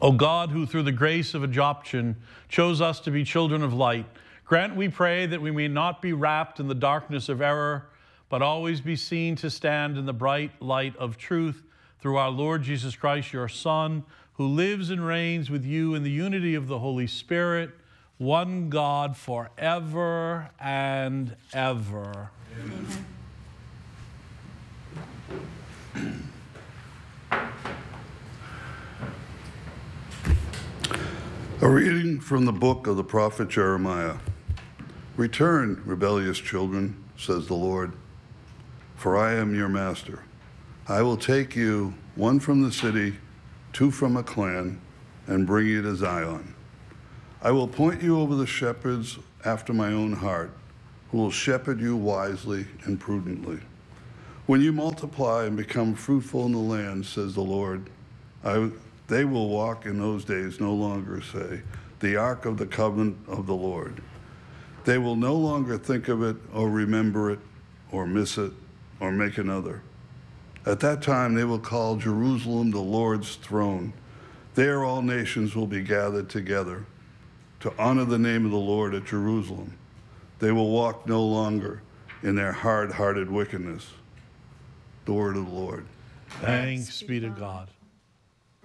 O God, who through the grace of adoption chose us to be children of light, grant, we pray, that we may not be wrapped in the darkness of error, but always be seen to stand in the bright light of truth, through our Lord Jesus Christ, your Son, who lives and reigns with you in the unity of the Holy Spirit, one God, forever and ever. Amen. A reading from the book of the prophet Jeremiah. Return, rebellious children, says the Lord, for I am your master. I will take you, one from the city, two from a clan, and bring you to Zion. I will point you over the shepherds after my own heart, who will shepherd you wisely and prudently. When you multiply and become fruitful in the land, says the Lord, they will walk in those days no longer say, the ark of the covenant of the Lord. They will no longer think of it or remember it or miss it or make another. At that time they will call Jerusalem the Lord's throne. There all nations will be gathered together to honor the name of the Lord at Jerusalem. They will walk no longer in their hard-hearted wickedness. The word of the Lord. Thanks be to God.